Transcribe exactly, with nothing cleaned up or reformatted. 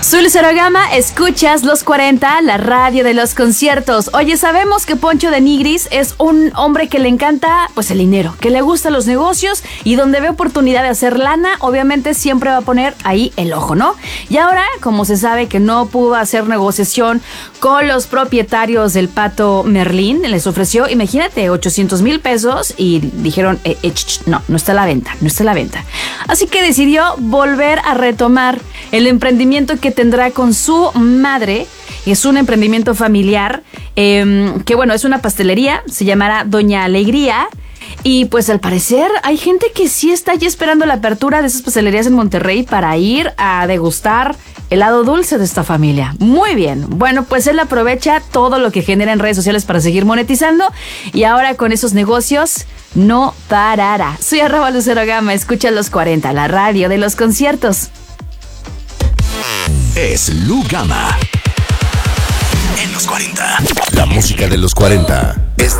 Soy Lucero Gama, escuchas Los cuarenta, la radio de los conciertos. Oye, sabemos que Poncho de Nigris es un hombre que le encanta, pues, el dinero, que le gustan los negocios y donde ve oportunidad de hacer lana, obviamente siempre va a poner ahí el ojo, ¿no? Y ahora, como se sabe que no pudo hacer negociación con los propietarios del Pato Merlín, les ofreció, imagínate, ochocientos mil pesos y dijeron, eh, eh, ch, ch, no, no está a la venta, no está a la venta. Así que decidió volver a retomar el emprendimiento que tendrá con su madre. Es un emprendimiento familiar eh, que, bueno, es una pastelería, se llamará Doña Alegría. Y pues al parecer hay gente que sí está ya esperando la apertura de esas pastelerías en Monterrey para ir a degustar helado dulce de esta familia. Muy bien. Bueno, pues él aprovecha todo lo que genera en redes sociales para seguir monetizando y ahora con esos negocios no parará. Soy arroba Lucero Gama, escucha Los cuarenta, la radio de los conciertos. Es Lu Gama en Los cuarenta. La música de los cuarenta es